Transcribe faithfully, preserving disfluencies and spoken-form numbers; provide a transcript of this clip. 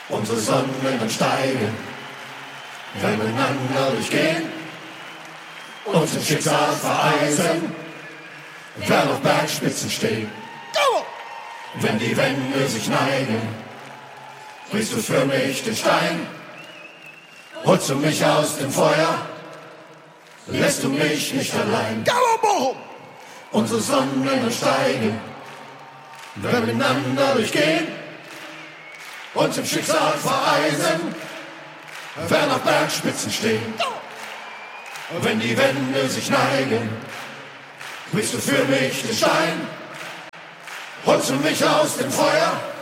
Unsere Sonnen steigen, wenn wir miteinander durchgehen, uns im Schicksal vereisen, werden auf Bergspitzen stehen. Wenn die Wände sich neigen, brichst du für mich den Stein, holst du mich aus dem Feuer, lässt du mich nicht allein. Unsere Sonnen steigen, wenn wir miteinander durchgehen, uns im Schicksal vereisen, werden auf Bergspitzen stehen. Wenn die Wände sich neigen, brichst du für mich den Stein, holst du mich aus dem Feuer,